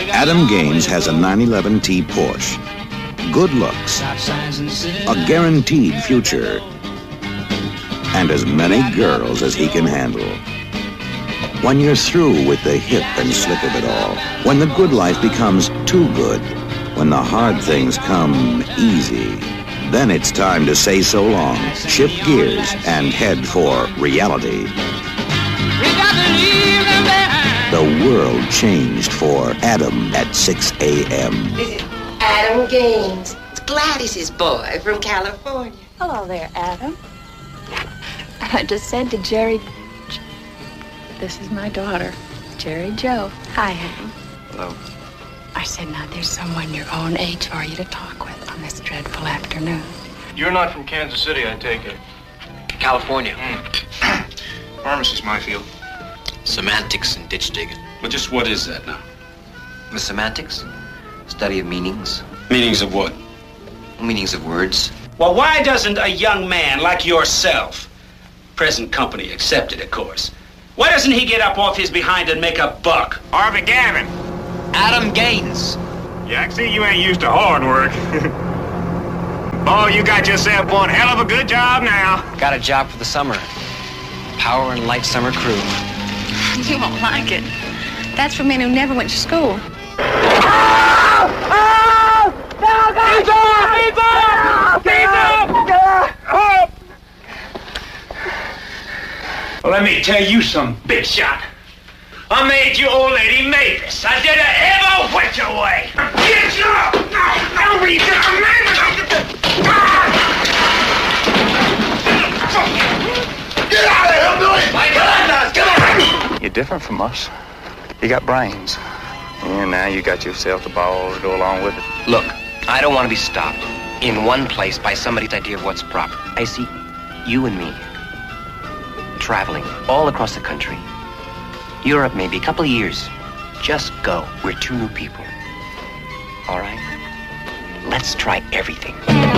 Adam Gaines has a 911T Porsche. Good looks, a guaranteed future, and as many girls as he can handle. When you're through with the hip and slick of it all, when the good life becomes too good, when the hard things come easy, then it's time to say so long, shift gears, and head for reality. The world changed for Adam at 6 a.m. This is Adam Gaines. It's Gladys's boy from California. Hello there, Adam. I just said to Jerry, this is my daughter, Jerry Jo. Hi, Adam. Hello. I said, now there's someone your own age for you to talk with on this dreadful afternoon. You're not from Kansas City, I take it. California. Pharmacist, my field. Semantics and ditch digging. But just what is that now? The semantics? Study of meanings. Meanings of what? Meanings of words. Well, why doesn't a young man like yourself, present company accepted, of course, why doesn't he get up off his behind and make a buck? Harvey Gavin. Adam Gaines. Yeah, I see you ain't used to hard work. Oh, you got yourself one hell of a good job now. Got a job for the summer. Power and Light Summer Crew. You won't like it. That's for men who never went to school. Well, let me tell you some big shot. I made you old lady Mavis. I did it ever went your way. Get you up! Don't be Get out of here, Billy! Come on! You're different from us. You got brains. And now you got yourself the balls to go along with it. Look, I don't want to be stopped in one place by somebody's idea of what's proper. I see you and me traveling all across the country. Europe, maybe a couple of years. Just go. We're two new people. All right? Let's try everything.